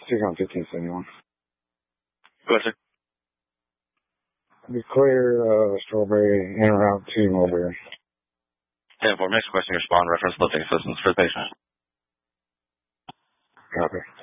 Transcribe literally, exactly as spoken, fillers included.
Take on fifteen seventy-one. Go ahead, sir. Be clear, uh, Strawberry, en route to Mulberry. ten four, next question, respond, reference lifting assistance for the patient. Copy.